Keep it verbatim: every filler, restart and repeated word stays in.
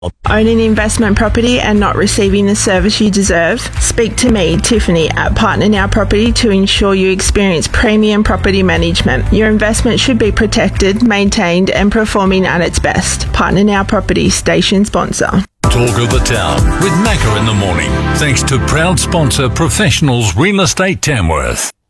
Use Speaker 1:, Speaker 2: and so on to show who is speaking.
Speaker 1: Owning investment property and not receiving the service you deserve? Speak to me, Tiffany, at Partner Now Property to ensure you experience premium property management. Your investment should be protected, maintained and performing at its best. Partner Now Property, station sponsor.
Speaker 2: Talk of the Town with Macca in the morning. Thanks to proud sponsor Professionals Real Estate Tamworth.